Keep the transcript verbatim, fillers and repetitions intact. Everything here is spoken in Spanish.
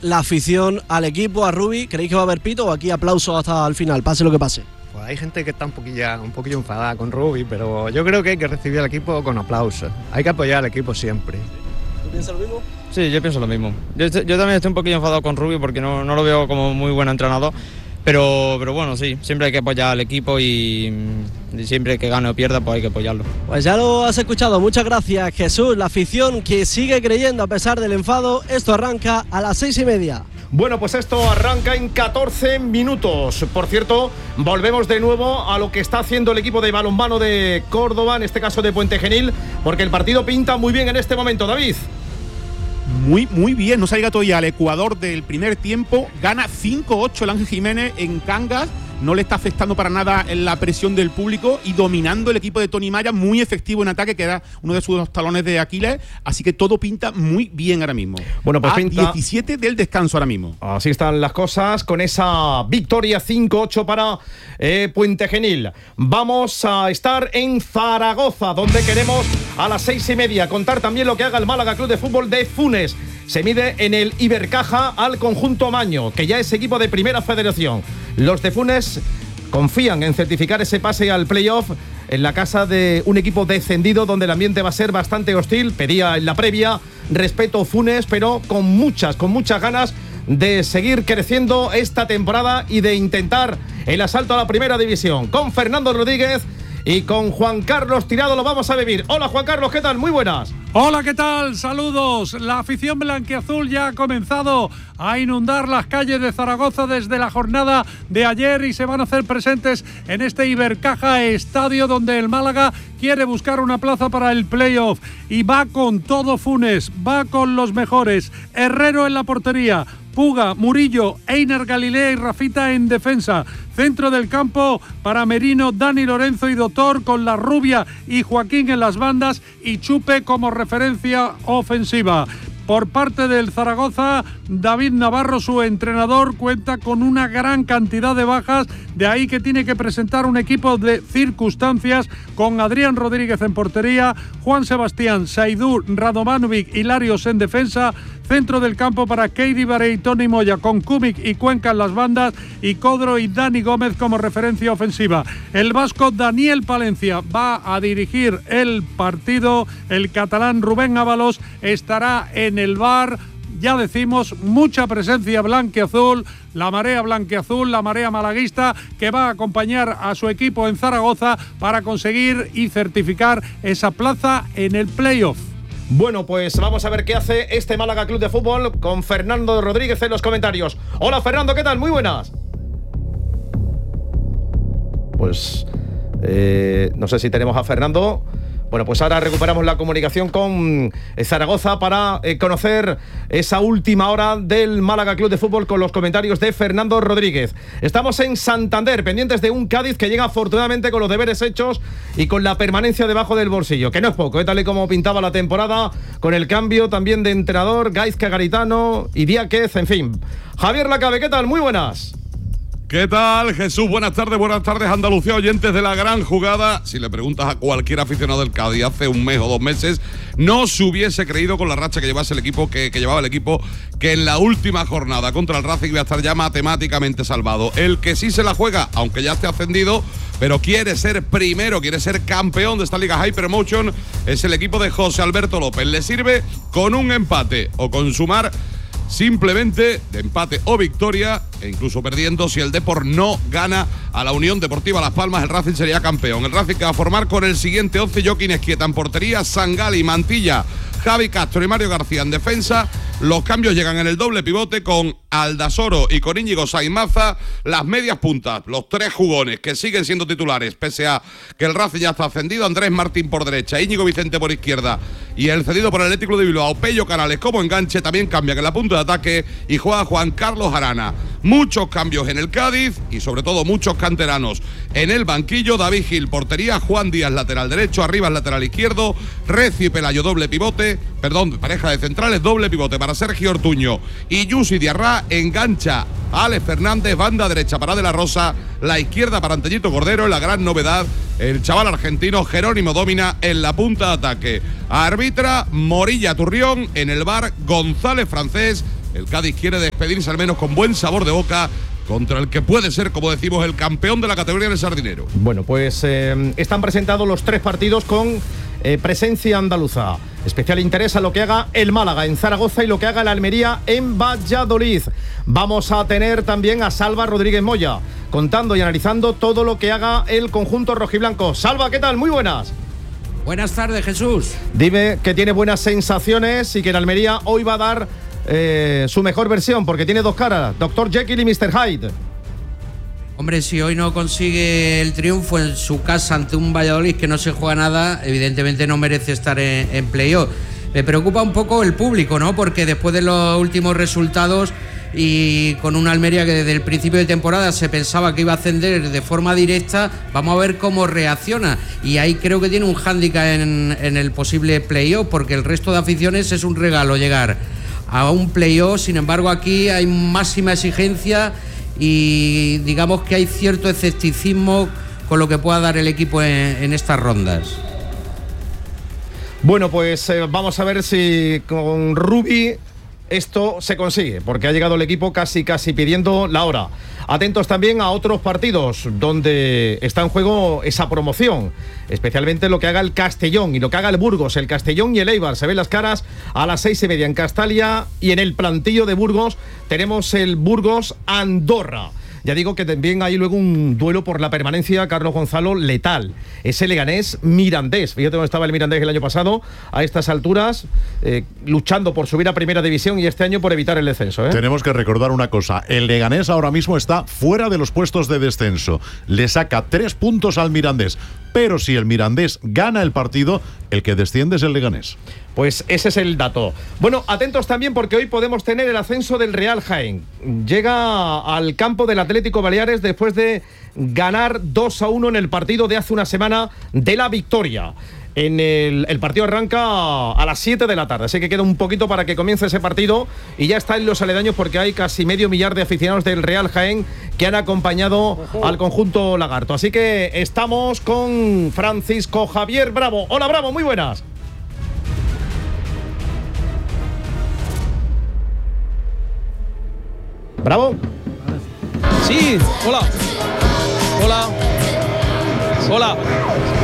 la afición al equipo, a Rubi? ¿Creéis que va a haber pito o aquí aplausos hasta el final, pase lo que pase? Pues hay gente que está un poquillo, un poquillo enfadada con Rubi, pero yo creo que hay que recibir al equipo con aplausos. Hay que apoyar al equipo siempre. ¿Tú piensas lo mismo? Sí, yo pienso lo mismo. Yo, yo también estoy un poquillo enfadado con Rubi porque no, no lo veo como muy buen entrenador. Pero, pero bueno, sí, siempre hay que apoyar al equipo y, y siempre que gane o pierda, pues hay que apoyarlo. Pues ya lo has escuchado, muchas gracias Jesús, la afición que sigue creyendo a pesar del enfado. Esto arranca a las seis y media. Bueno, pues esto arranca en catorce minutos. Por cierto, volvemos de nuevo a lo que está haciendo el equipo de balonmano de Córdoba, en este caso de Puente Genil, porque el partido pinta muy bien en este momento, David. Muy, muy bien, no salga todavía al Ecuador del primer tiempo, gana cinco ocho el Ángel Jiménez en Cangas, no le está afectando para nada en la presión del público y dominando el equipo de Tony Maya, muy efectivo en ataque, que era uno de sus talones de Aquiles, así que todo pinta muy bien ahora mismo. Bueno, pues a pinta diecisiete del descanso ahora mismo. Así están las cosas con esa victoria cinco ocho para eh, Puente Genil. Vamos a estar en Zaragoza, donde queremos a las seis y media contar también lo que haga el Málaga Club de Fútbol de Funes. Se mide en el Ibercaja al conjunto Maño, que ya es equipo de Primera Federación. Los de Funes confían en certificar ese pase al playoff en la casa de un equipo descendido, donde el ambiente va a ser bastante hostil. Pedía en la previa respeto Funes, pero con muchas, con muchas ganas de seguir creciendo esta temporada y de intentar el asalto a la Primera División. Con Fernando Rodríguez y con Juan Carlos Tirado lo vamos a vivir. Hola Juan Carlos, ¿qué tal? Muy buenas. Hola, ¿qué tal? Saludos. La afición blanquiazul ya ha comenzado a inundar las calles de Zaragoza desde la jornada de ayer y se van a hacer presentes en este Ibercaja Estadio, donde el Málaga quiere buscar una plaza para el playoff y va con todo Funes, va con los mejores. Herrero en la portería, Puga, Murillo, Einer Galilea y Rafita en defensa. Centro del campo para Merino, Dani Lorenzo y Doctor, con la Rubia y Joaquín en las bandas y Chupe como referencia ofensiva. Por parte del Zaragoza, David Navarro, su entrenador, cuenta con una gran cantidad de bajas, de ahí que tiene que presentar un equipo de circunstancias con Adrián Rodríguez en portería, Juan Sebastián, Saidur, Radovanovic y Larios en defensa, centro del campo para Keidi Baré y Tony Moya, con Kubik y Cuenca en las bandas y Codro y Dani Gómez como referencia ofensiva. El vasco Daniel Palencia va a dirigir el partido, el catalán Rubén Ábalos estará en el bar. Ya decimos, mucha presencia blanquiazul, la marea blanquiazul, la marea malaguista, que va a acompañar a su equipo en Zaragoza para conseguir y certificar esa plaza en el playoff. Bueno, pues vamos a ver qué hace este Málaga Club de Fútbol con Fernando Rodríguez en los comentarios. Hola Fernando, ¿qué tal? Muy buenas. Pues eh, no sé si tenemos a Fernando. Bueno, pues ahora recuperamos la comunicación con Zaragoza para eh, conocer esa última hora del Málaga Club de Fútbol con los comentarios de Fernando Rodríguez. Estamos en Santander, pendientes de un Cádiz que llega afortunadamente con los deberes hechos y con la permanencia debajo del bolsillo, que no es poco, ¿eh? Tal y como pintaba la temporada, con el cambio también de entrenador, Gaizka Garitano y Diáquez, en fin. Javier Lacabe, ¿qué tal? Muy buenas. ¿Qué tal, Jesús? Buenas tardes, buenas tardes, Andalucía, oyentes de la gran jugada. Si le preguntas a cualquier aficionado del Cádiz hace un mes o dos meses, no se hubiese creído con la racha que llevase el equipo, que, que llevaba el equipo, que en la última jornada contra el Racing iba a estar ya matemáticamente salvado. El que sí se la juega, aunque ya esté ascendido, pero quiere ser primero, quiere ser campeón de esta Liga High Promotion, es el equipo de José Alberto López. Le sirve con un empate o con sumar simplemente de empate o victoria, e incluso perdiendo, si el Depor no gana a la Unión Deportiva Las Palmas, el Racing sería campeón. El Racing que va a formar con el siguiente once: Joaquín Esquieta en portería, Sangali, Mantilla, Javi Castro y Mario García en defensa. Los cambios llegan en el doble pivote con Aldasoro y con Íñigo Sainmaza. Las medias puntas, los tres jugones que siguen siendo titulares, pese a que el Racing ya está ascendido. Andrés Martín por derecha, Íñigo Vicente por izquierda y el cedido por el Atlético de Bilbao, Pello Canales como enganche. También cambia en la punta de ataque y juega Juan Carlos Arana. Muchos cambios en el Cádiz y sobre todo muchos canteranos en el banquillo. David Gil, portería, Juan Díaz, lateral derecho, Arribas, lateral izquierdo, Recio y Pelayo, doble pivote, perdón, pareja de centrales, doble pivote para Sergio Ortuño y Yusi Diarra. Engancha a Alex Fernández, banda derecha para De la Rosa, la izquierda para Anteñito Cordero. La gran novedad, el chaval argentino Jerónimo Domina en la punta de ataque. Arbitra Morilla Turrión, en el bar González Francés, el Cádiz quiere despedirse al menos con buen sabor de boca contra el que puede ser, como decimos, el campeón de la categoría del Sardinero. Bueno, pues eh, están presentados los tres partidos con eh, presencia andaluza. Especial interés a lo que haga el Málaga en Zaragoza y lo que haga el Almería en Valladolid. Vamos a tener también a Salva Rodríguez Moya contando y analizando todo lo que haga el conjunto rojiblanco. Salva, ¿qué tal? Muy buenas. Buenas tardes, Jesús. Dime que tiene buenas sensaciones y que el Almería hoy va a dar eh, su mejor versión, porque tiene dos caras, doctor Jekyll y mister Hyde. Hombre, si hoy no consigue el triunfo en su casa ante un Valladolid que no se juega nada, evidentemente no merece estar en, en playoff. Me preocupa un poco el público, ¿no? Porque después de los últimos resultados y con una Almería que desde el principio de temporada se pensaba que iba a ascender de forma directa, vamos a ver cómo reacciona. Y ahí creo que tiene un hándicap en, en el posible playoff, porque el resto de aficiones es un regalo llegar a un playoff. Sin embargo, aquí hay máxima exigencia y digamos que hay cierto escepticismo con lo que pueda dar el equipo en, en estas rondas. Bueno, pues eh, vamos a ver si con Rubi esto se consigue, porque ha llegado el equipo casi casi pidiendo la hora. Atentos también a otros partidos donde está en juego esa promoción, especialmente lo que haga el Castellón y lo que haga el Burgos. El Castellón y el Eibar se ven las caras a las seis y media en Castalia, y en el plantillo de Burgos tenemos el Burgos Andorra. Ya digo que también hay luego un duelo por la permanencia, Carlos Gonzalo, letal. Ese Leganés Mirandés. Fíjate dónde estaba el Mirandés el año pasado, a estas alturas, eh, luchando por subir a Primera División, y este año por evitar el descenso, ¿eh? Tenemos que recordar una cosa. El Leganés ahora mismo está fuera de los puestos de descenso. Le saca tres puntos al Mirandés. Pero si el Mirandés gana el partido, el que desciende es el Leganés. Pues ese es el dato. Bueno, atentos también porque hoy podemos tener el ascenso del Real Jaén. Llega al campo del Atlético Baleares después de ganar dos a uno en el partido de hace una semana de la Victoria. En el, el partido arranca a las siete de la tarde, así que queda un poquito para que comience ese partido, y ya está en los aledaños porque hay casi medio millar de aficionados del Real Jaén que han acompañado al conjunto lagarto. Así que estamos con Francisco Javier Bravo. Hola, Bravo, muy buenas. Bravo. Sí, hola. Hola. Hola.